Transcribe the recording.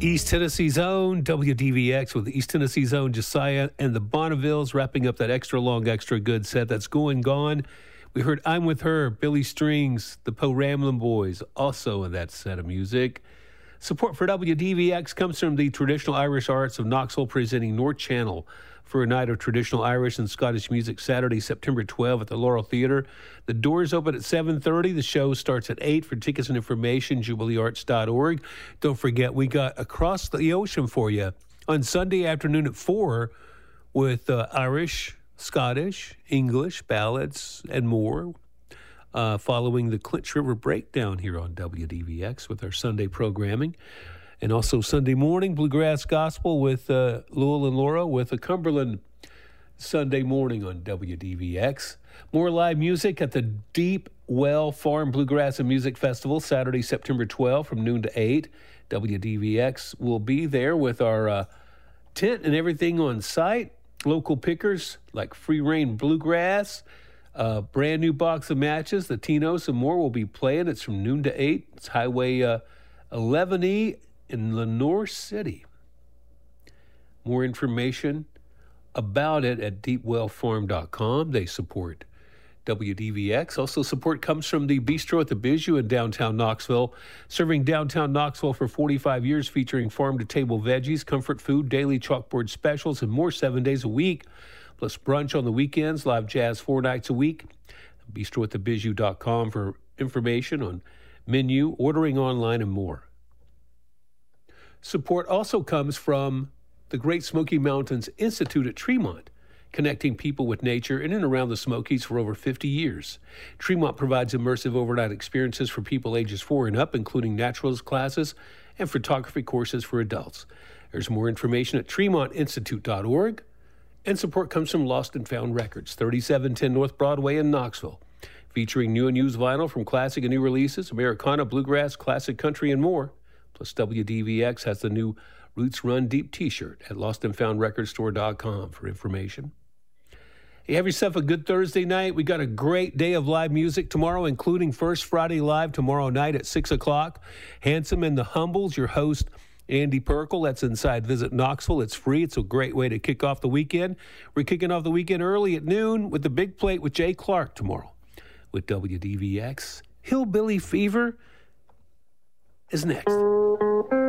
East Tennessee's own WDVX with East Tennessee's own Josiah and the Bonnevilles wrapping up that extra long, extra good set. That's Going Gone. We heard I'm With Her, Billy Strings, the Poe Ramblin' Boys, also in that set of music. Support for WDVX comes from the Traditional Irish Arts of Knoxville, presenting North Channel for a night of traditional Irish and Scottish music Saturday, September 12 at the Laurel Theatre. The doors open at 7:30. The show starts at 8. For tickets and information, jubileearts.org. Don't forget, we got Across the Ocean for you on Sunday afternoon at 4 with Irish, Scottish, English, ballads, and more. Following the Clinch River Breakdown here on WDVX with our Sunday programming. And also Sunday morning, Bluegrass Gospel with Lowell and Laura with a Cumberland Sunday morning on WDVX. More live music at the Deep Well Farm Bluegrass and Music Festival, Saturday, September 12 from noon to 8. WDVX will be there with our tent and everything on site. Local pickers like Free Reign Bluegrass, brand new box of matches. The Tinos and more will be playing. It's from noon to 8. It's Highway 11E in Lenoir City. More information about it at deepwellfarm.com. They support WDVX. Also, support comes from the Bistro at the Bijou in downtown Knoxville, serving downtown Knoxville for 45 years, featuring farm-to-table veggies, comfort food, daily chalkboard specials, and more 7 days a week, plus brunch on the weekends, live jazz 4 nights a week. BistroAtTheBijou.com for information on menu, ordering online, and more. Support also comes from the Great Smoky Mountains Institute at Tremont, connecting people with nature in and around the Smokies for over 50 years. Tremont provides immersive overnight experiences for people ages 4 and up, including naturalist classes and photography courses for adults. There's more information at TremontInstitute.org. And support comes from Lost and Found Records, 3710 North Broadway in Knoxville, featuring new and used vinyl from classic and new releases, Americana, bluegrass, classic country, and more. Plus, WDVX has the new Roots Run Deep t-shirt at lostandfoundrecordstore.com for information. Hey, have yourself a good Thursday night. We got a great day of live music tomorrow, including First Friday Live tomorrow night at 6 o'clock. Handsome and the Humbles, your host, Andy Perkle. That's inside Visit Knoxville. It's free. It's a great way to kick off the weekend. We're kicking off the weekend early at noon with the Big Plate with Jay Clark tomorrow with WDVX. Hillbilly Fever is next.